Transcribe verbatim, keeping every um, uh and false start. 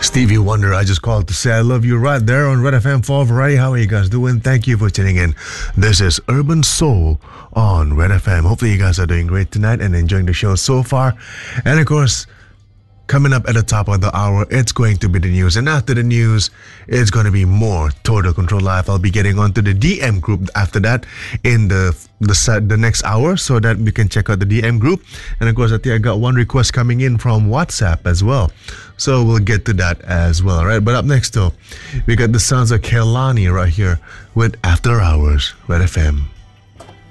Stevie Wonder, I just called to say I love you right there on Red F M four Variety. How are you guys doing? Thank you for tuning in. This is Urban Soul on Red F M. Hopefully you guys are doing great tonight and enjoying the show so far. And of course, coming up at the top of the hour, it's going to be the news. And after the news, it's going to be more Total Control Live. I'll be getting onto the D M group after that in the the set, the next hour so that we can check out the D M group. And of course, I think I got one request coming in from WhatsApp as well. So we'll get to that as well, right? But up next, though, we got the sounds of Kehlani right here with After Hours, Red F M.